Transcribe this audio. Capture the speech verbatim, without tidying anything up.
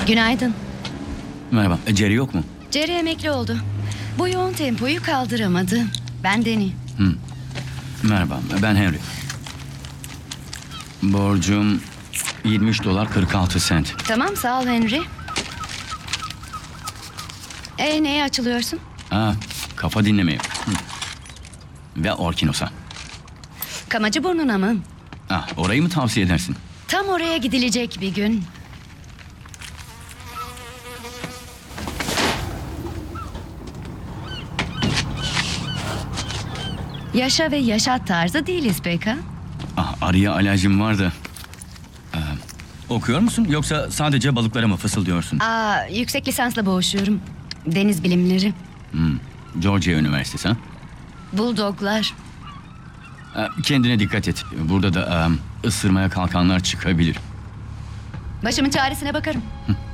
Günaydın. Merhaba. E, Jerry yok mu? Jerry emekli oldu. Bu yoğun tempoyu kaldıramadı. Ben Deni. Merhaba. Ben Henry. Borcum yirmi üç dolar kırk altı sent. Tamam, sağ ol Henry. E neye açılıyorsun? Ha, kafa dinlemeye. Hı. Ve Orkinos'a. Kamacı burnuna mı? Ha, orayı mı tavsiye edersin? Tam oraya gidilecek bir gün. Yaşa ve yaşat tarzı değiliz pek ha? Ah, arıya alerjim var da. Ee, okuyor musun yoksa sadece balıklara mı fısıldıyorsun? Aa, yüksek lisansla boğuşuyorum. Deniz bilimleri. Hmm, Georgia Üniversitesi ha? Bulldoglar. Ee, kendine dikkat et. Burada da um, ısırmaya kalkanlar çıkabilir. Başımın çaresine bakarım. Hı.